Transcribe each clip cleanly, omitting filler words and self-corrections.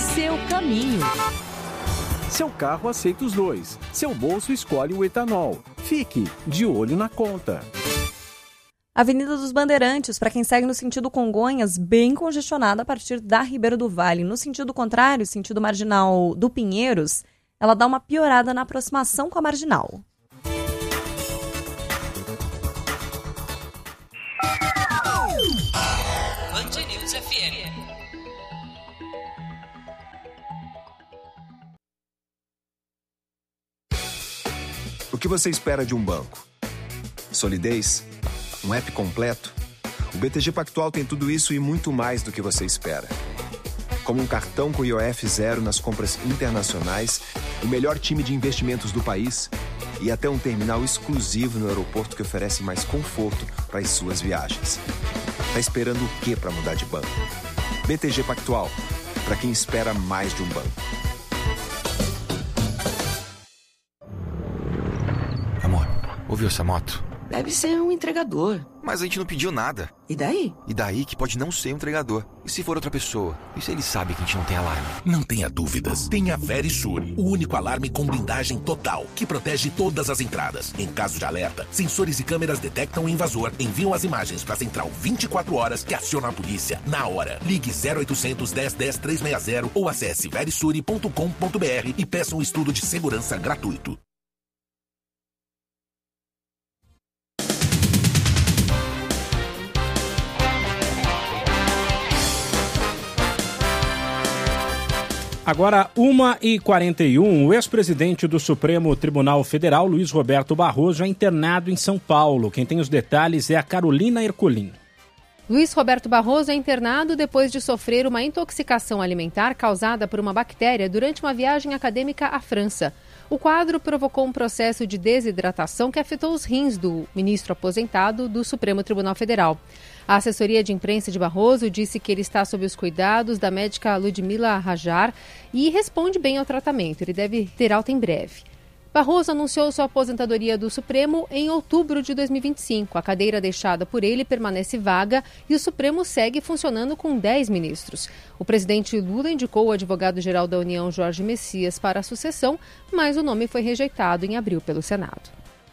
seu caminho. Seu carro aceita os dois. Seu bolso escolhe o etanol. Fique de olho na conta. Avenida dos Bandeirantes, para quem segue no sentido Congonhas, bem congestionada a partir da Ribeiro do Vale. No sentido contrário, sentido marginal do Pinheiros, ela dá uma piorada na aproximação com a marginal. Band News FM. O que você espera de um banco? Solidez? Um app completo? O BTG Pactual tem tudo isso e muito mais do que você espera. Como um cartão com IOF zero nas compras internacionais, o melhor time de investimentos do país e até um terminal exclusivo no aeroporto que oferece mais conforto para as suas viagens. Tá esperando o quê para mudar de banco? BTG Pactual, para quem espera mais de um banco. Amor, ouviu essa moto? Deve ser um entregador. Mas a gente não pediu nada. E daí? E daí que pode não ser um entregador. E se for outra pessoa? E se ele sabe que a gente não tem alarme? Não tenha dúvidas. Tenha a Verisure, o único alarme com blindagem total, que protege todas as entradas. Em caso de alerta, sensores e câmeras detectam o invasor, enviam as imagens para a central 24 horas que aciona a polícia na hora. Ligue 0800 10 10 360 ou acesse verisure.com.br e peça um estudo de segurança gratuito. Agora, 1h41, o ex-presidente do Supremo Tribunal Federal, Luiz Roberto Barroso, é internado em São Paulo. Quem tem os detalhes é a Carolina Ercolim. Luiz Roberto Barroso é internado depois de sofrer uma intoxicação alimentar causada por uma bactéria durante uma viagem acadêmica à França. O quadro provocou um processo de desidratação que afetou os rins do ministro aposentado do Supremo Tribunal Federal. A assessoria de imprensa de Barroso disse que ele está sob os cuidados da médica Ludmila Rajar e responde bem ao tratamento. Ele deve ter alta em breve. Barroso anunciou sua aposentadoria do Supremo em outubro de 2025. A cadeira deixada por ele permanece vaga e o Supremo segue funcionando com 10 ministros. O presidente Lula indicou o advogado-geral da União, Jorge Messias, para a sucessão, mas o nome foi rejeitado em abril pelo Senado.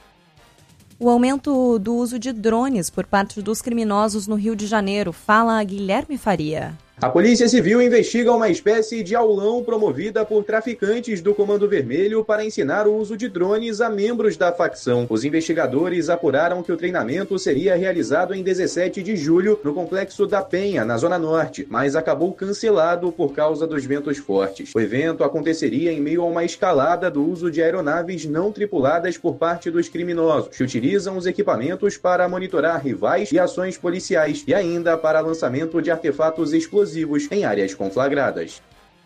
O aumento do uso de drones por parte dos criminosos no Rio de Janeiro. Fala Guilherme Faria. A Polícia Civil investiga uma espécie de aulão promovida por traficantes do Comando Vermelho para ensinar o uso de drones a membros da facção. Os investigadores apuraram que o treinamento seria realizado em 17 de julho no Complexo da Penha, na Zona Norte, mas acabou cancelado por causa dos ventos fortes. O evento aconteceria em meio a uma escalada do uso de aeronaves não tripuladas por parte dos criminosos, que utilizam os equipamentos para monitorar rivais e ações policiais e ainda para lançamento de artefatos explosivos em áreas conflagradas.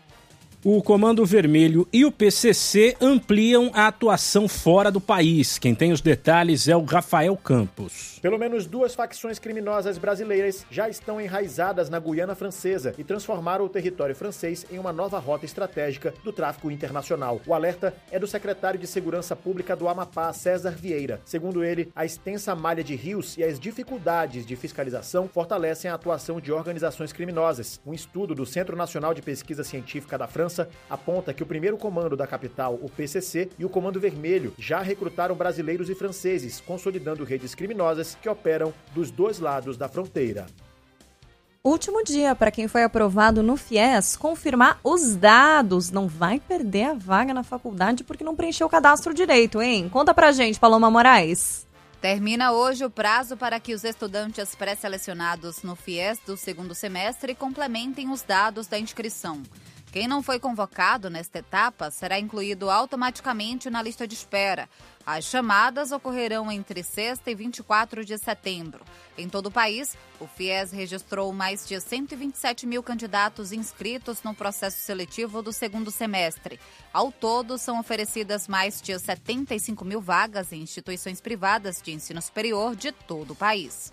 O Comando Vermelho e o PCC ampliam a atuação fora do país. Quem tem os detalhes é o Rafael Campos. Pelo menos 2 facções criminosas brasileiras já estão enraizadas na Guiana Francesa e transformaram o território francês em uma nova rota estratégica do tráfico internacional. O alerta é do secretário de Segurança Pública do Amapá, César Vieira. Segundo ele, a extensa malha de rios e as dificuldades de fiscalização fortalecem a atuação de organizações criminosas. Um estudo do Centro Nacional de Pesquisa Científica da França aponta que o primeiro comando da capital, o PCC, e o Comando Vermelho já recrutaram brasileiros e franceses, consolidando redes criminosas que operam dos 2 lados da fronteira. Último dia para quem foi aprovado no FIES confirmar os dados. Não vai perder a vaga na faculdade porque não preencheu o cadastro direito, hein? Conta pra gente, Paloma Moraes. Termina hoje o prazo para que os estudantes pré-selecionados no FIES do 2º semestre complementem os dados da inscrição. Quem não foi convocado nesta etapa será incluído automaticamente na lista de espera. As chamadas ocorrerão entre sexta e 24 de setembro. Em todo o país, o FIES registrou mais de 127 mil candidatos inscritos no processo seletivo do 2º semestre. Ao todo, são oferecidas mais de 75 mil vagas em instituições privadas de ensino superior de todo o país.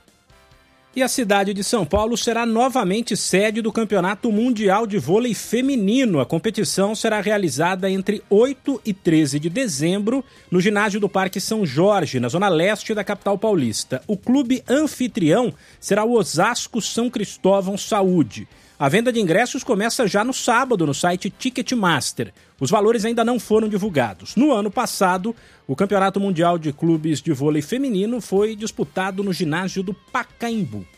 E a cidade de São Paulo será novamente sede do Campeonato Mundial de Vôlei Feminino. A competição será realizada entre 8 e 13 de dezembro no ginásio do Parque São Jorge, na zona leste da capital paulista. O clube anfitrião será o Osasco São Cristóvão Saúde. A venda de ingressos começa já no sábado no site Ticketmaster. Os valores ainda não foram divulgados. No ano passado, o Campeonato Mundial de Clubes de Vôlei Feminino foi disputado no ginásio do Pacaembu.